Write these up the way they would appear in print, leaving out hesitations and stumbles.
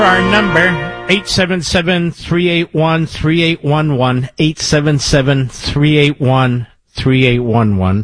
Our number, 877-381-3811, 877-381-3811.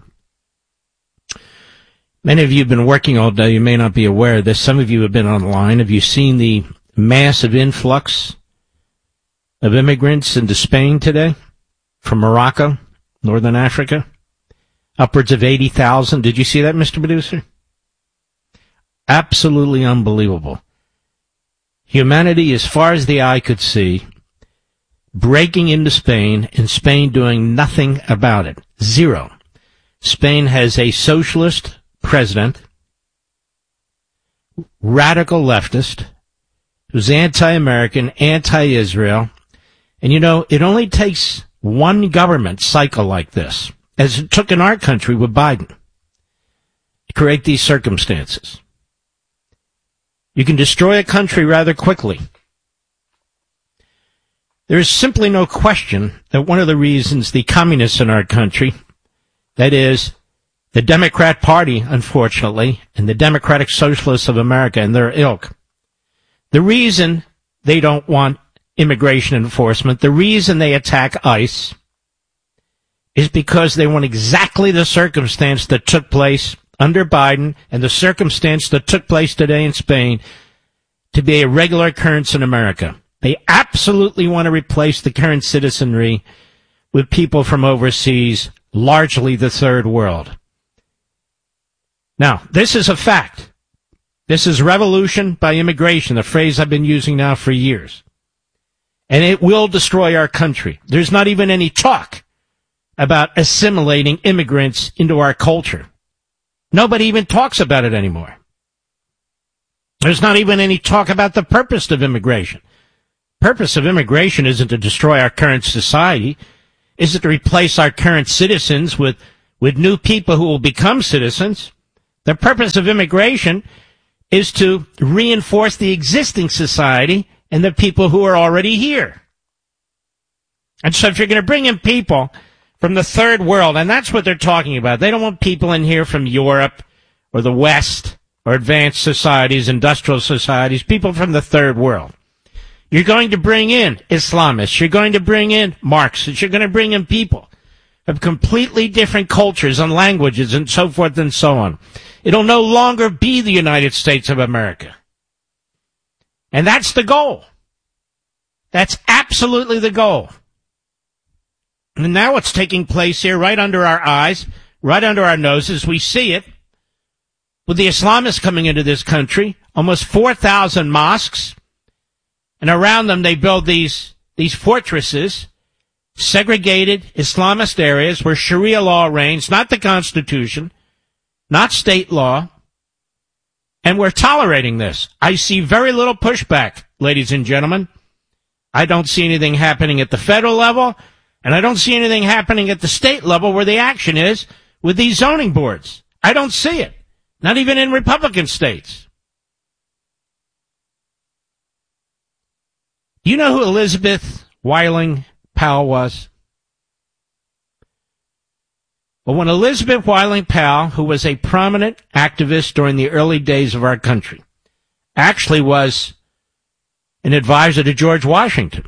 Many of you have been working all day. You may not be aware of this. Some of you have been online. Have you seen the massive influx of immigrants into Spain today from Morocco, Northern Africa? Upwards of 80,000. Did you see that, Mr. Producer? Absolutely unbelievable. Humanity, as far as the eye could see, breaking into Spain, and Spain doing nothing about it. Zero. Spain has a socialist president, radical leftist, who's anti-American, anti-Israel. And you know, it only takes one government cycle like this, as it took in our country with Biden, to create these circumstances. You can destroy a country rather quickly. There is simply no question that one of the reasons the communists in our country, that is, the Democrat Party, unfortunately, and the Democratic Socialists of America and their ilk, the reason they don't want immigration enforcement, the reason they attack ICE, is because they want exactly the circumstance that took place under Biden and the circumstance that took place today in Spain to be a regular occurrence in America. They absolutely want to replace the current citizenry with people from overseas, largely the third world. Now, this is a fact. This is revolution by immigration, a phrase I've been using now for years. And it will destroy our country. There's not even any talk about assimilating immigrants into our culture. Nobody even talks about it anymore. There's not even any talk about the purpose of immigration. Purpose of immigration isn't to destroy our current society. Isn't to replace our current citizens with new people who will become citizens. The purpose of immigration is to reinforce the existing society and the people who are already here. And so if you're going to bring in people from the third world, and that's what they're talking about. They don't want people in here from Europe or the West or advanced societies, industrial societies, people from the third world. You're going to bring in Islamists. You're going to bring in Marxists. You're going to bring in people of completely different cultures and languages and so forth and so on. It'll no longer be the United States of America. And that's the goal. That's absolutely the goal. And now it's taking place here right under our eyes, right under our noses. We see it with the Islamists coming into this country, almost 4,000 mosques, and around them they build these fortresses, segregated Islamist areas where Sharia law reigns, not the Constitution, not state law, and we're tolerating this. I see very little pushback, ladies and gentlemen. I don't see anything happening at the federal level, and I don't see anything happening at the state level where the action is with these zoning boards. I don't see it. Not even in Republican states. Do you know who Elizabeth Weiling Powell was? Well, when Elizabeth Weiling Powell, who was a prominent activist during the early days of our country, actually was an advisor to George Washington,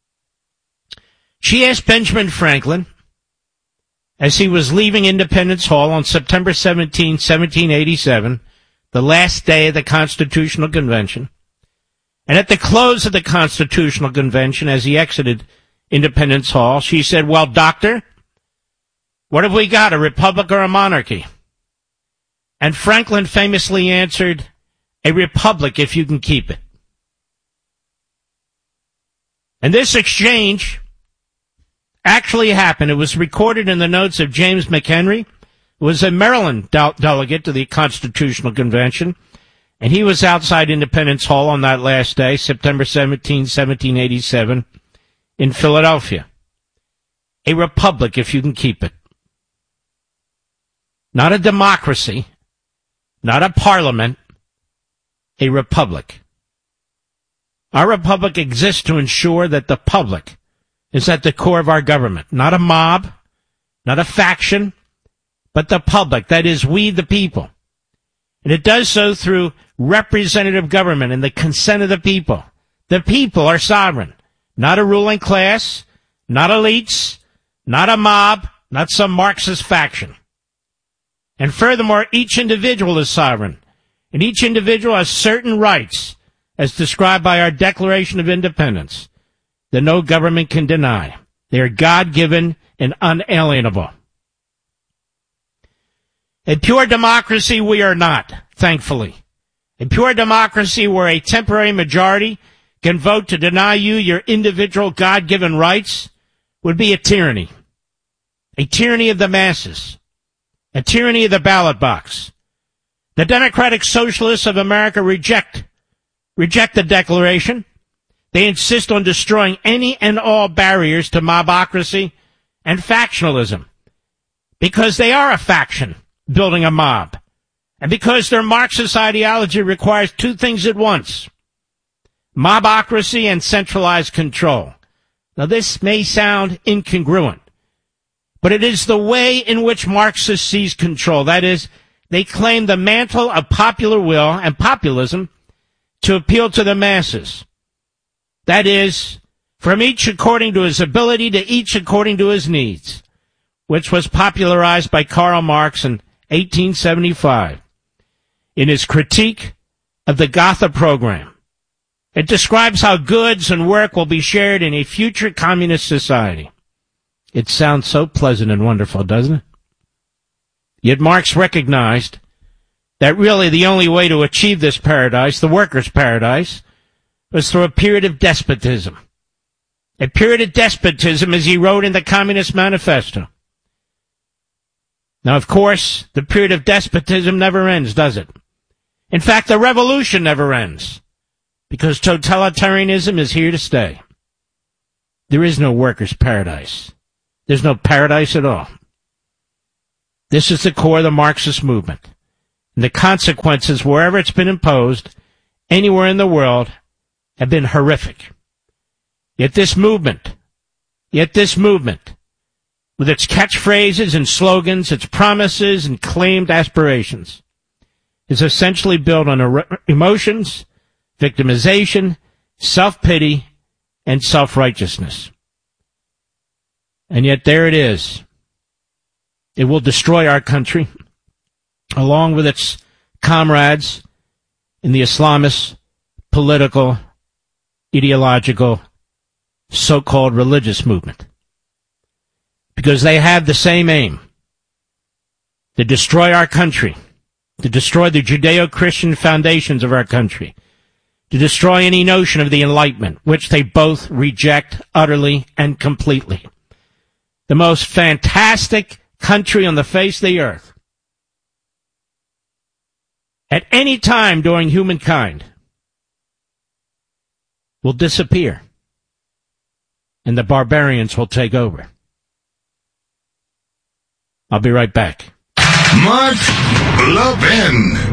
she asked Benjamin Franklin, as he was leaving Independence Hall on September 17, 1787, the last day of the Constitutional Convention, and at the close of the Constitutional Convention, as he exited Independence Hall, she said, "Well, doctor, what have we got, a republic or a monarchy?" And Franklin famously answered, "A republic if you can keep it." And this exchange actually happened. It was recorded in the notes of James McHenry, who was a Maryland delegate to the Constitutional Convention, and he was outside Independence Hall on that last day, September 17, 1787, in Philadelphia. A republic if you can keep it. Not a democracy, not a parliament, a republic. Our republic exists to ensure that the public is at the core of our government. Not a mob, not a faction, but the public. That is, we the people. And it does so through representative government and the consent of the people. The people are sovereign, not a ruling class, not elites, not a mob, not some Marxist faction. And furthermore, each individual is sovereign, and each individual has certain rights, as described by our Declaration of Independence, that no government can deny. They are God-given and unalienable. A pure democracy we are not, thankfully. A pure democracy where a temporary majority can vote to deny you your individual God-given rights would be a tyranny. A tyranny of the masses. A tyranny of the ballot box. The Democratic Socialists of America reject the Declaration. They insist on destroying any and all barriers to mobocracy and factionalism, because they are a faction building a mob, and because their Marxist ideology requires two things at once: mobocracy and centralized control. Now, this may sound incongruent, but it is the way in which Marxists seize control. That is, they claim the mantle of popular will and populism to appeal to the masses. That is, from each according to his ability to each according to his needs, which was popularized by Karl Marx in 1875 in his critique of the Gotha program. It describes how goods and work will be shared in a future communist society. It sounds so pleasant and wonderful, doesn't it? Yet Marx recognized that really the only way to achieve this paradise, the workers' paradise, was through a period of despotism. A period of despotism, as he wrote in the Communist Manifesto. Now, of course, the period of despotism never ends, does it? In fact, the revolution never ends, because totalitarianism is here to stay. There is no workers' paradise. There's no paradise at all. This is the core of the Marxist movement. And the consequences, wherever it's been imposed, anywhere in the world, have been horrific. Yet this movement, with its catchphrases and slogans, its promises and claimed aspirations, is essentially built on emotions, victimization, self-pity, and self-righteousness. And yet there it is. It will destroy our country, along with its comrades in the Islamist, political, ideological, so-called religious movement. Because they have the same aim: to destroy our country, to destroy the Judeo-Christian foundations of our country, to destroy any notion of the Enlightenment, which they both reject utterly and completely. The most fantastic country on the face of the earth, at any time during humankind, will disappear, and the barbarians will take over. I'll be right back. Mark Levin.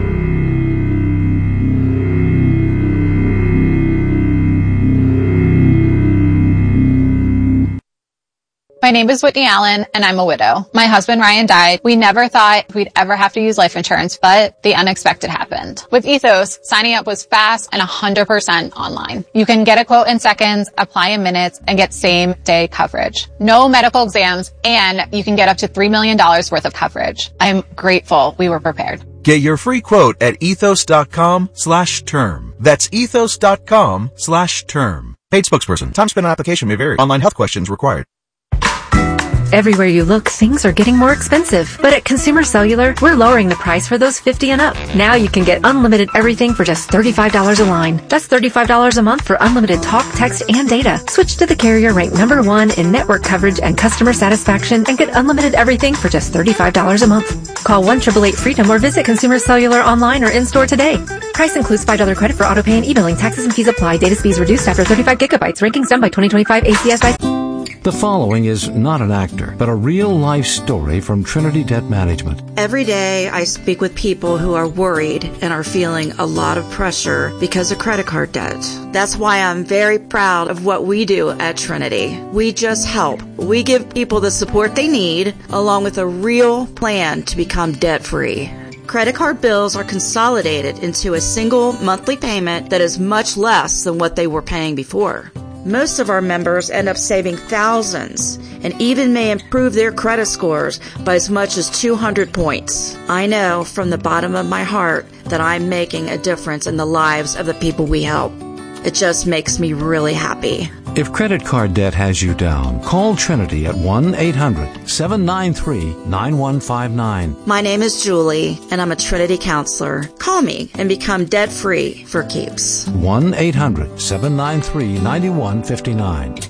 My name is Whitney Allen, and I'm a widow. My husband, Ryan, died. We never thought we'd ever have to use life insurance, but the unexpected happened. With Ethos, signing up was fast and 100% online. You can get a quote in seconds, apply in minutes, and get same-day coverage. No medical exams, and you can get up to $3 million worth of coverage. I'm grateful we were prepared. Get your free quote at ethos.com/term. That's ethos.com/term. Paid spokesperson. Time spent on application may vary. Online health questions required. Everywhere you look, things are getting more expensive. But at Consumer Cellular, we're lowering the price for those 50 and up. Now you can get unlimited everything for just $35 a line. That's $35 a month for unlimited talk, text, and data. Switch to the carrier ranked #1 in network coverage and customer satisfaction and get unlimited everything for just $35 a month. Call 1-888-FREEDOM or visit Consumer Cellular online or in-store today. Price includes $5 credit for auto pay and e-billing. Taxes and fees apply. Data speeds reduced after 35 gigabytes. Rankings done by 2025 ACS by... The following is not an actor, but a real-life story from Trinity Debt Management. Every day I speak with people who are worried and are feeling a lot of pressure because of credit card debt. That's why I'm very proud of what we do at Trinity. We just help. We give people the support they need, along with a real plan to become debt-free. Credit card bills are consolidated into a single monthly payment that is much less than what they were paying before. Most of our members end up saving thousands and even may improve their credit scores by as much as 200 points. I know from the bottom of my heart that I'm making a difference in the lives of the people we help. It just makes me really happy. If credit card debt has you down, call Trinity at 1-800-793-9159. My name is Julie, and I'm a Trinity counselor. Call me and become debt-free for keeps. 1-800-793-9159.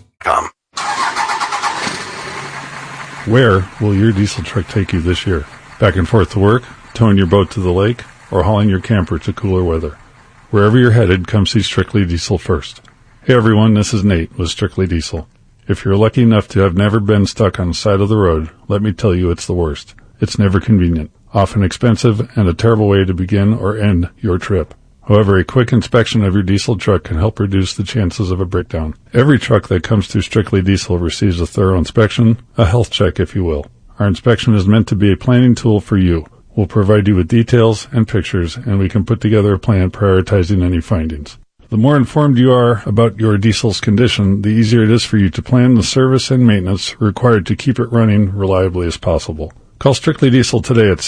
Where will your diesel truck take you this year? Back and forth to work, towing your boat to the lake, or hauling your camper to cooler weather? Wherever you're headed, come see Strictly Diesel first. Hey everyone, this is Nate with Strictly Diesel. If you're lucky enough to have never been stuck on the side of the road, let me tell you it's the worst. It's never convenient, often expensive, and a terrible way to begin or end your trip. However, a quick inspection of your diesel truck can help reduce the chances of a breakdown. Every truck that comes through Strictly Diesel receives a thorough inspection, a health check if you will. Our inspection is meant to be a planning tool for you. We'll provide you with details and pictures, and we can put together a plan prioritizing any findings. The more informed you are about your diesel's condition, the easier it is for you to plan the service and maintenance required to keep it running reliably as possible. Call Strictly Diesel today at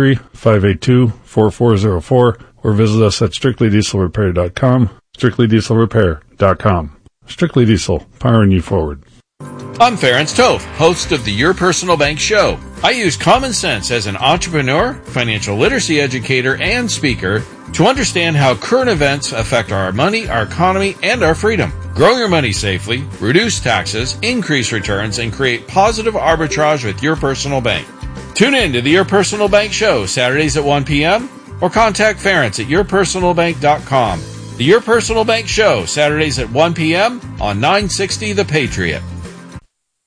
623-582-4404 or visit us at strictlydieselrepair.com, strictlydieselrepair.com. Strictly Diesel, powering you forward. I'm Ferenc Toth, host of the Your Personal Bank Show. I use common sense as an entrepreneur, financial literacy educator, and speaker to understand how current events affect our money, our economy, and our freedom. Grow your money safely, reduce taxes, increase returns, and create positive arbitrage with Your Personal Bank. Tune in to the Your Personal Bank Show Saturdays at 1 p.m. or contact Ferenc at yourpersonalbank.com. The Your Personal Bank Show Saturdays at 1 p.m. on 960 The Patriot.